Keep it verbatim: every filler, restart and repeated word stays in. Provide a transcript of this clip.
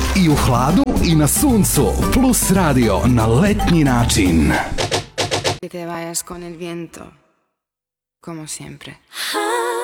I u hladu i na suncu. Plus radio na letnji način. Que te vayas con el viento, como siempre.